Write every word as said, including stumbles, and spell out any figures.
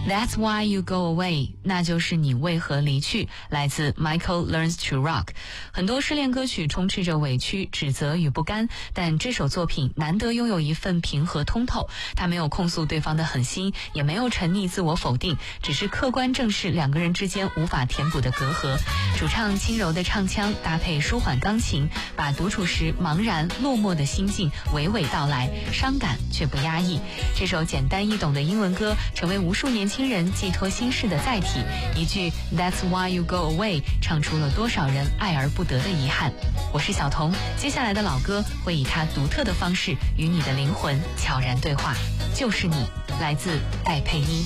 That's why you go away， 那就是你为何离去，来自 Michael Learns to Rock。 很多失恋歌曲充斥着委屈、指责与不甘，但这首作品难得拥有一份平和通透，它没有控诉对方的狠心，也没有沉溺自我否定，只是客观正视两个人之间无法填补的隔阂。主唱轻柔的唱腔搭配舒缓钢琴，把独处时茫然落寞的心境娓娓道来，伤感却不压抑。这首简单易懂的英文歌成为无数年轻人寄托心事的载体，一句 That's why you go away 唱出了多少人爱而不得的遗憾。我是小童，接下来的老歌会以它独特的方式与你的灵魂悄然对话，就是你，来自戴佩妮。